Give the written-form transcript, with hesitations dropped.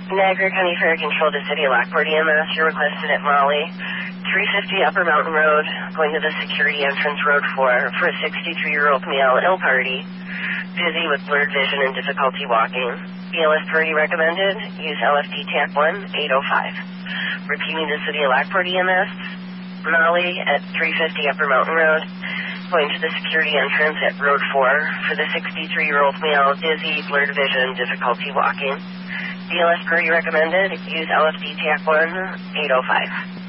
Niagara County Fire Control to City of Lockport EMS. You're requested at Molly, 350 Upper Mountain Road, going to the security entrance road for a 63-year-old male ill party, dizzy with blurred vision and difficulty walking. BLS priority recommended. Use LFD TAC 1 805. Repeating the City of Lockport EMS. Molly at 350 Upper Mountain Road, going to the security entrance at Road 4 for the 63-year-old male, dizzy, blurred vision, difficulty walking. BLS priority recommended. Use LFD TAC 1 805.